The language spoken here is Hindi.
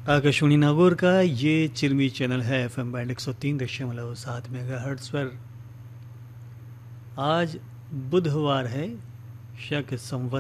आकाशवाणी नागौर का ये चिरमी चैनल है FM बैंड 103.7 मेगाहर्ट्ज पर। आज बुधवार है, शक संवत